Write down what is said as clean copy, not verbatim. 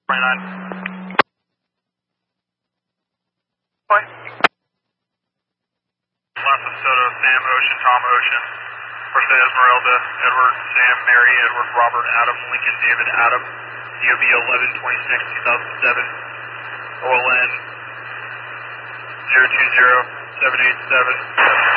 29. Bye. Last Soto, Sam, Ocean, Tom, Ocean. First day Esmeralda, Edward, Sam, Mary, Edward, Robert, Adam, Lincoln, David, Adam. DOB 11-26-2007. OLN 020-787-7.